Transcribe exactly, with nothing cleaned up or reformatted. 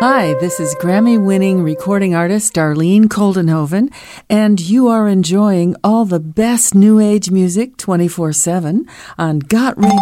Hi, this is Grammy-winning recording artist Darlene Koldenhoven, and you are enjoying all the best New Age music twenty-four seven on Got Radio.